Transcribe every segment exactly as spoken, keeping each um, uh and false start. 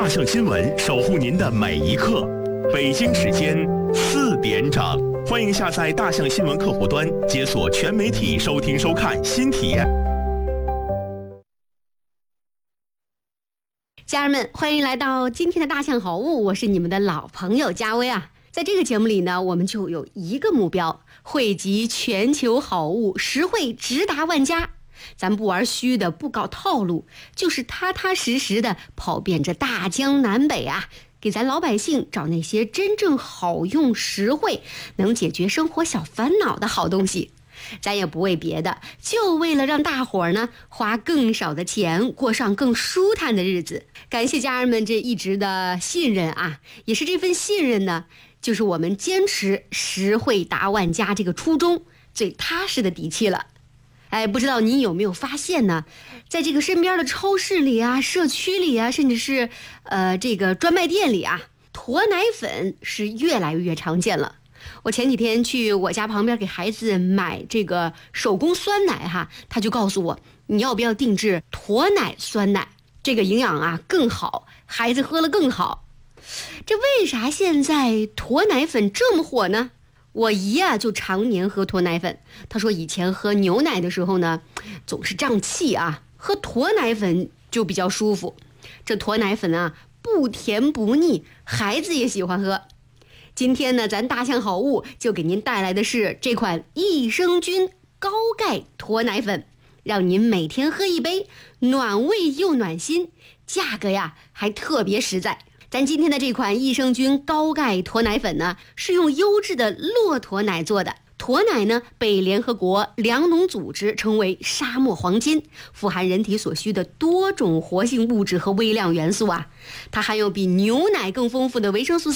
大象新闻守护您的每一刻。北京时间四点整，欢迎下载大象新闻客户端，解锁全媒体收听收看新体验。 家人们，欢迎来到今天的大象好物，我是你们的老朋友佳薇啊。在这个节目里呢，我们就有一个目标，汇集全球好物，实惠直达万家。咱不玩虚的，不搞套路，就是踏踏实实的跑遍这大江南北啊，给咱老百姓找那些真正好用、实惠，能解决生活小烦恼的好东西。咱也不为别的，就为了让大伙儿呢花更少的钱，过上更舒坦的日子。感谢家人们这一直的信任啊，也是这份信任呢，就是我们坚持实惠达万家这个初衷最踏实的底气了。哎，不知道你有没有发现呢，在这个身边的超市里啊、社区里啊，甚至是呃这个专卖店里啊，鸵奶粉是越来越常见了。我前几天去我家旁边给孩子买这个手工酸奶哈，他就告诉我，你要不要定制鸵奶酸奶，这个营养啊更好，孩子喝了更好。这为啥现在鸵奶粉这么火呢？我姨啊就常年喝鸵奶粉，她说以前喝牛奶的时候呢总是胀气啊，喝鸵奶粉就比较舒服。这鸵奶粉啊不甜不腻，孩子也喜欢喝。今天呢，咱大象好物就给您带来的是这款益生菌高钙鸵奶粉，让您每天喝一杯，暖胃又暖心，价格呀还特别实在。咱今天的这款益生菌高钙鸵奶粉呢，是用优质的骆驼奶做的。驼奶呢，被联合国粮农组织称为沙漠黄金，富含人体所需的多种活性物质和微量元素啊。它含有比牛奶更丰富的维生素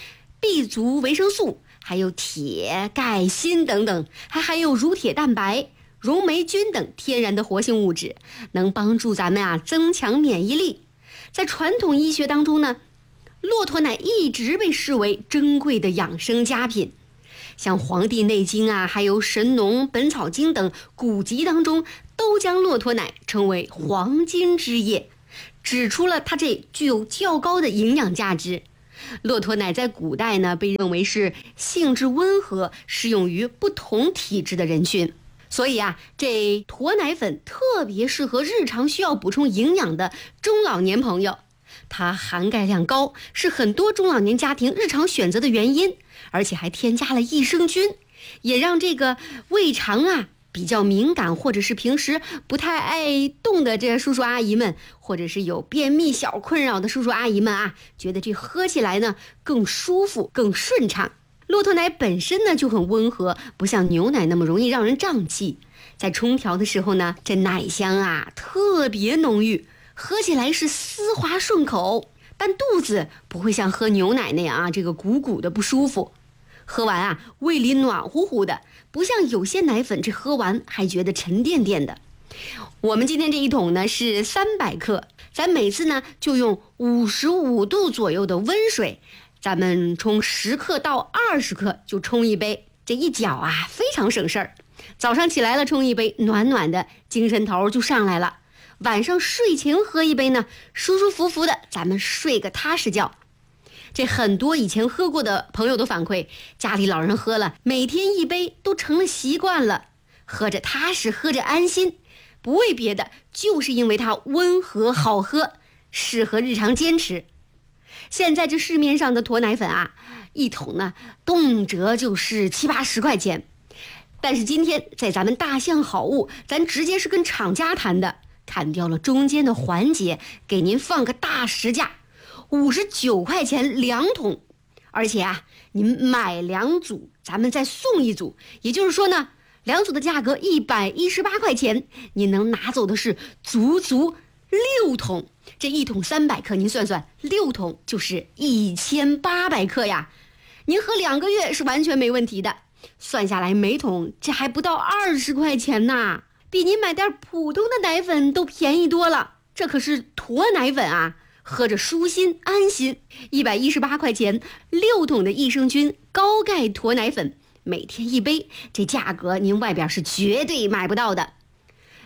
C、B 族维生素，还有铁、钙、锌等等，还含有乳铁蛋白、溶霉菌等天然的活性物质，能帮助咱们啊增强免疫力。在传统医学当中呢，骆驼奶一直被视为珍贵的养生佳品，像《黄帝内经》啊，还有《神农本草经》等古籍当中，都将骆驼奶称为黄金之液，指出了它这具有较高的营养价值。骆驼奶在古代呢，被认为是性质温和，适用于不同体质的人群。所以啊，这鸵奶粉特别适合日常需要补充营养的中老年朋友。它含钙量高，是很多中老年家庭日常选择的原因，而且还添加了益生菌，也让这个胃肠啊比较敏感，或者是平时不太爱动的这叔叔阿姨们，或者是有便秘小困扰的叔叔阿姨们啊，觉得这喝起来呢更舒服更顺畅。骆驼奶本身呢就很温和，不像牛奶那么容易让人胀气，在冲调的时候呢，这奶香啊特别浓郁，喝起来是丝滑顺口，但肚子不会像喝牛奶那样啊这个鼓鼓的不舒服。喝完啊胃里暖乎乎的，不像有些奶粉这喝完还觉得沉甸甸的。我们今天这一桶呢是三百克，咱每次呢就用五十五度左右的温水，咱们冲十克到二十克就冲一杯，这一搅啊非常省事儿。早上起来了冲一杯，暖暖的，精神头就上来了。晚上睡前喝一杯呢，舒舒服服的，咱们睡个踏实觉。这很多以前喝过的朋友都反馈，家里老人喝了，每天一杯都成了习惯了，喝着踏实，喝着安心，不为别的，就是因为它温和好喝，适合日常坚持。现在这市面上的鸵奶粉啊，一桶呢动辄就是七八十块钱，但是今天在咱们大象好物，咱直接是跟厂家谈的，砍掉了中间的环节，给您放个大实价，五十九块钱两桶，而且啊，您买两组，咱们再送一组，也就是说呢，两组的价格一百一十八块钱，您能拿走的是足足六桶。这一桶三百克，您算算，六桶就是一千八百克呀，您喝两个月是完全没问题的。算下来每桶这还不到二十块钱呐，比您买点普通的奶粉都便宜多了。这可是鸵奶粉啊，喝着舒心安心。一百一十八块钱六桶的益生菌高钙鸵奶粉，每天一杯，这价格您外边是绝对买不到的。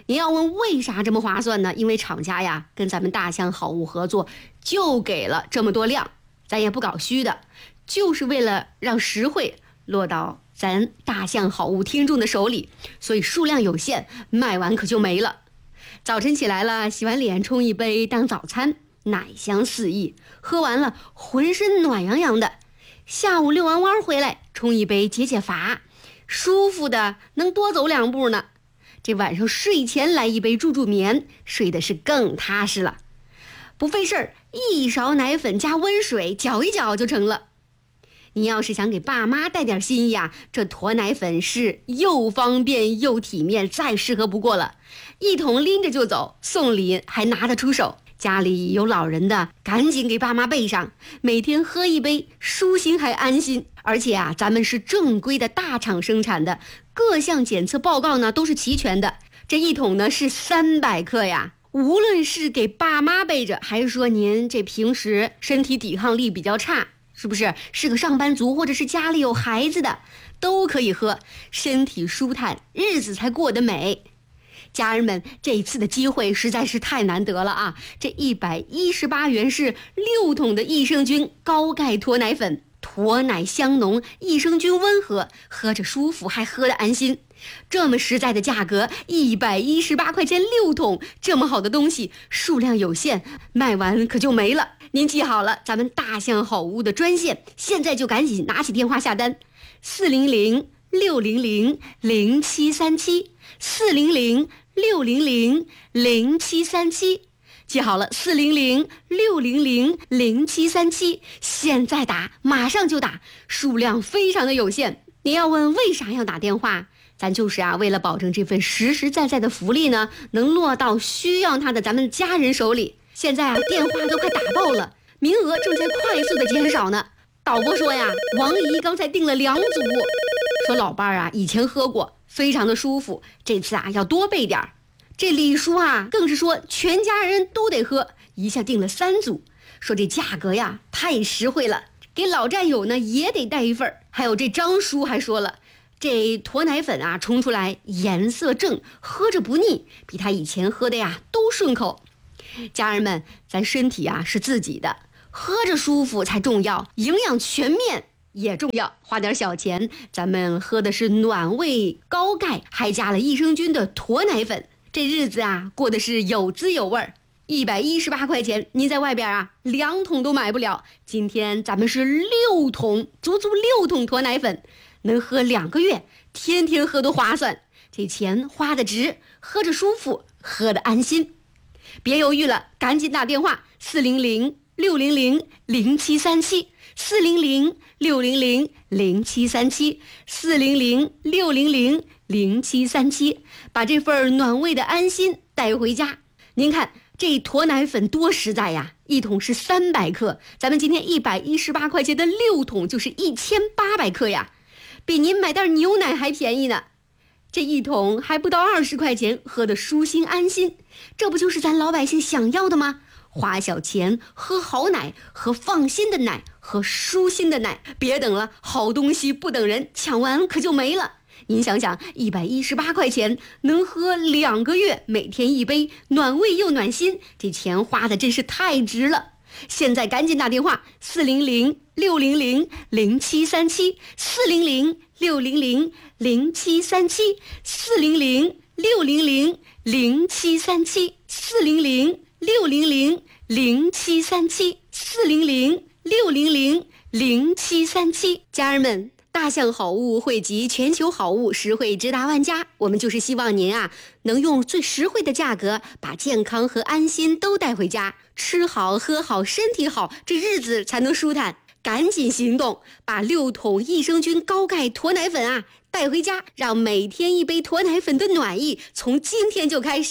您要问为啥这么划算呢？因为厂家呀跟咱们大象好物合作，就给了这么多量，咱也不搞虚的，就是为了让实惠落到咱大象好物听众的手里，所以数量有限，卖完可就没了。早晨起来了，洗完脸冲一杯当早餐，奶香四溢，喝完了浑身暖洋洋的。下午遛完弯回来，冲一杯解解乏，舒服的能多走两步呢。这晚上睡前来一杯助助眠，睡的是更踏实了。不费事儿，一勺奶粉加温水搅一搅就成了。你要是想给爸妈带点心意啊，这驮奶粉是又方便又体面，再适合不过了。一桶拎着就走，送礼还拿得出手。家里有老人的，赶紧给爸妈备上，每天喝一杯，舒心还安心。而且啊，咱们是正规的大厂生产的，各项检测报告呢都是齐全的。这一桶呢是三百克呀，无论是给爸妈备着，还是说您这平时身体抵抗力比较差，是不是是个上班族，或者是家里有孩子的，都可以喝，身体舒坦，日子才过得美。家人们，这一次的机会实在是太难得了啊！这一百一十八元是六桶的益生菌高钙脱奶粉，脱奶香浓，益生菌温和，喝着舒服，还喝得安心。这么实在的价格，一百一十八块钱六桶，这么好的东西，数量有限，卖完可就没了。您记好了，咱们大象好物的专线，现在就赶紧拿起电话下单，四零零六零零零七三七，四零零六零零零七三七，记好了，四零零六零零零七三七，现在打，马上就打，数量非常的有限。你要问为啥要打电话，咱就是啊，为了保证这份实实在在的福利呢，能落到需要它的咱们家人手里。现在啊，电话都快打爆了，名额正在快速的减少呢。导播说呀，王姨刚才订了两组，说老伴儿啊以前喝过，非常的舒服，这次啊要多备点儿。这李叔啊更是说全家人都得喝，一下订了三组，说这价格呀太实惠了，给老战友呢也得带一份。还有这张叔还说了，这驮奶粉啊冲出来颜色正，喝着不腻，比他以前喝的呀都顺口。家人们，咱身体啊是自己的，喝着舒服才重要，营养全面也重要。花点小钱，咱们喝的是暖胃高钙，还加了益生菌的驮奶粉，这日子啊过的是有滋有味儿。一百一十八块钱，您在外边啊两桶都买不了，今天咱们是六桶，足足六桶驮奶粉，能喝两个月，天天喝都划算，这钱花的值，喝着舒服，喝的安心。别犹豫了，赶紧打电话，四零零六零零零七三七，四零零六零零零七三七，四零零六零零零七三七，把这份暖胃的安心带回家。您看这驮奶粉多实在呀，一桶是三百克，咱们今天一百一十八块钱的六桶就是一千八百克呀，比您买袋牛奶还便宜呢。这一桶还不到二十块钱，喝得舒心安心，这不就是咱老百姓想要的吗？花小钱喝好奶，喝放心的奶，喝舒心的奶，别等了，好东西不等人，抢完可就没了。您想想，一百一十八块钱能喝两个月，每天一杯，暖胃又暖心，这钱花的真是太值了。现在赶紧打电话，四零零六零零零七三七，四零零六零零零七三七，四零零六零零零七三七，四零零六零零零七三七，四零零六零零零七三七。家人们，大象好物汇集全球好物，实惠直达万家。我们就是希望您啊，能用最实惠的价格，把健康和安心都带回家。吃好喝好身体好，这日子才能舒坦。赶紧行动，把六桶益生菌高钙驮奶粉啊带回家，让每天一杯驮奶粉的暖意从今天就开始。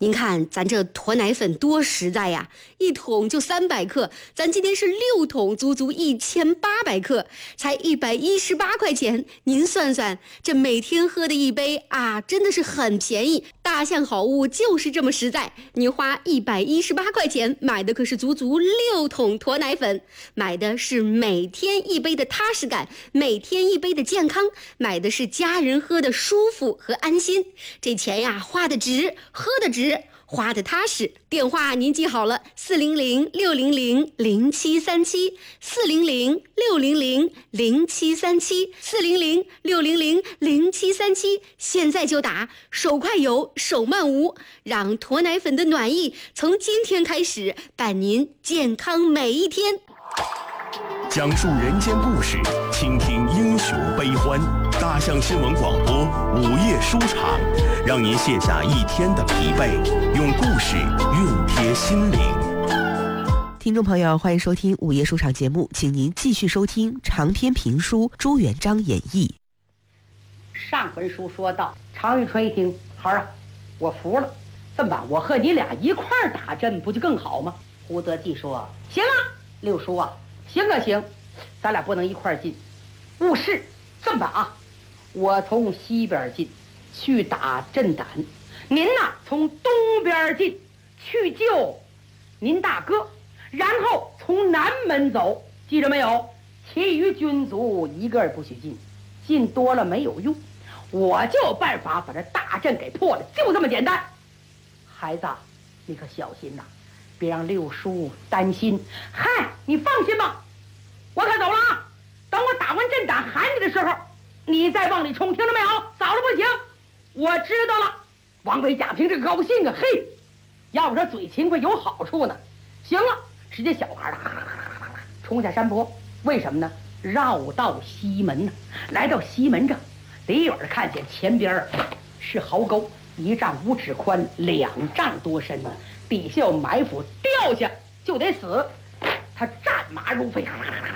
您看咱这驮奶粉多实在呀，一桶就三百克，咱今天是六桶，足足一千八百克，才一百一十八块钱。您算算，这每天喝的一杯啊，真的是很便宜。大象好物就是这么实在，你花一百一十八块钱买的可是足足六桶驮奶粉，买的是每天一杯的踏实感，每天一杯的健康，买的是家人喝的舒服和安心。这钱呀，花的值，喝的值，花的踏实。电话您记好了，四零零六零零零七三七，四零零六零零零七三七，四零零六零零零七三七，现在就打，手快有，手慢无，让驮奶粉的暖意从今天开始伴您健康每一天。 讲述人间故事，倾听英雄悲欢。大象新闻广播午夜书场，让您卸下一天的疲惫，用故事熨贴心灵。 听众朋友，欢迎收听午夜书场节目，请您继续收听长篇评书《朱元璋演义》。 上回书说到，常遇春一听，孩儿啊，我服了，这么办？我和你俩一块儿打阵，不就更好吗？胡德记说：行啊，六叔啊，行啊行，咱俩不能一块儿进。务事这么办啊，我从西边进，去打震胆；您呐从东边进，去救您大哥，然后从南门走，记着没有？其余军卒一个也不许进，进多了没有用，我就有办法把这大阵给破了，就这么简单。孩子，你可小心呐，别让六叔担心。嗨，你放心吧，我可走了啊！等我打完阵胆喊你的时候，你再往里冲，听着没有？早了不行。我知道了。王维、贾平这个高兴啊，嘿，要不说嘴勤快有好处呢。行了，直接小孩儿冲下山坡，为什么呢？绕到西门呢。来到西门这，离远看见前边是壕沟，一丈五尺宽，两丈多深呢，底下有埋伏，掉下就得死。他战马如飞，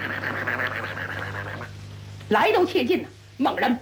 来到切近呢，猛然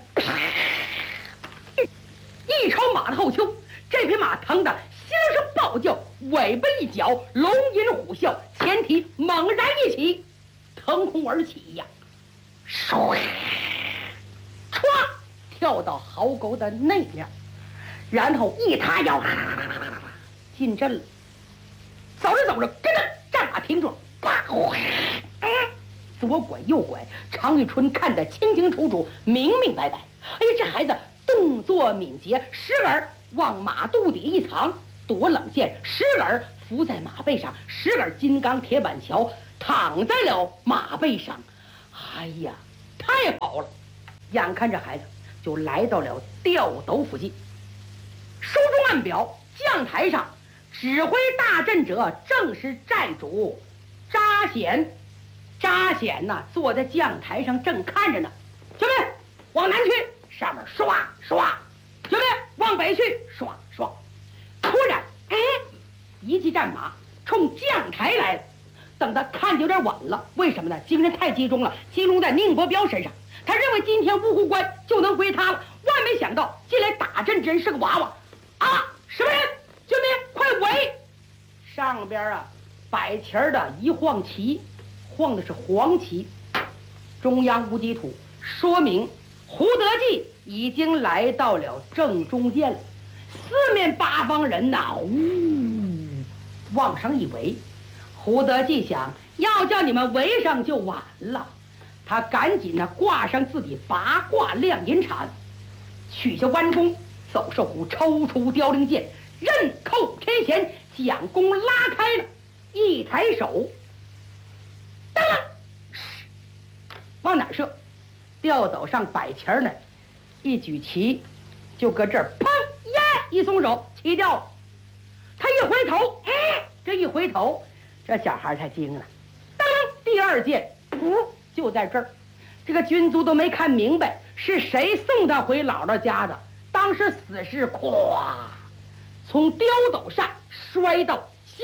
一抽马的后丘，这匹马疼得心声暴叫，尾巴一角，龙吟虎啸，前蹄猛然一起，腾空而起呀，唰，歘，跳到壕沟的那边，然后一塌腰，进阵了。走着走着，跟着战马停住，啪，左拐右拐，常遇春看得清清楚楚，明明白白。哎呀，这孩子动作敏捷，时而往马肚底一藏躲冷箭，时而伏在马背上，时而金刚铁板桥躺在了马背上。哎呀，太好了！眼看这孩子就来到了吊斗附近，书中暗表，将台上指挥大阵者正是寨主扎显。扎显呐，坐在将台上正看着呢。兄弟，往南去，上面刷刷；兄弟，往北去，刷刷。突然，哎，一骑战马冲将台来了。等他看见有点晚了，为什么呢？精神太集中了，集中在宁伯彪身上。他认为今天芜湖关就能归他了，万没想到进来打阵之人是个娃娃啊！什么人？兄弟，快围！上边啊，摆旗儿的一晃旗。晃的是黄旗，中央无地图，说明胡德记已经来到了正中间了。四面八方人呐，呜，往上一围。胡德记想要叫你们围上就晚了，他赶紧呢挂上自己八卦亮银铲，取下弯弓，走兽虎抽出凋零剑，刃扣天弦，将弓拉开了，一抬手。当啷，往哪射？吊斗上摆旗儿呢，一举旗，就搁这儿，砰呀，一松手，旗掉了。他一回头，哎，这一回头，这小孩才惊了。当啷，第二箭，噗，就在这儿。这个军卒都没看明白是谁送他回姥姥家的。当时死士咵，从吊斗上摔到